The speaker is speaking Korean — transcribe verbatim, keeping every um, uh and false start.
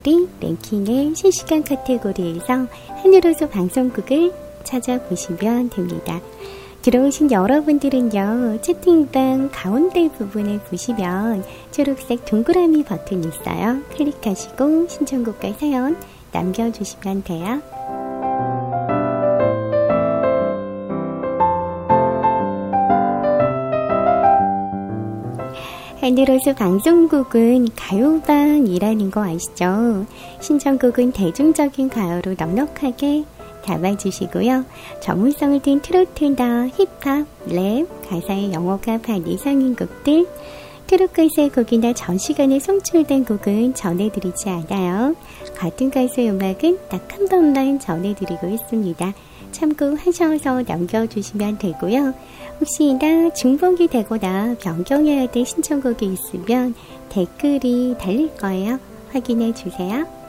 랭킹의 실시간 카테고리에서 하늘호수 방송국을 찾아보시면 됩니다. 들어오신 여러분들은요, 채팅방 가운데 부분에 보시면 초록색 동그라미 버튼이 있어요. 클릭하시고 신청곡과 사연 남겨주시면 돼요. 하늘호수 방송국은 가요방이라는 거 아시죠? 신청곡은 대중적인 가요로 넉넉하게 담아주시고요. 전문성을 띤 트로트나 힙합, 랩, 가사에 영어가 반 이상인 곡들, 트로트 가수의 곡이나 전 시간에 송출된 곡은 전해드리지 않아요. 같은 가수의 음악은 딱 한 번만 전해드리고 있습니다. 참고하셔서 남겨주시면 되고요. 혹시나 중복이 되거나 변경해야 될 신청곡이 있으면 댓글이 달릴 거예요. 확인해 주세요.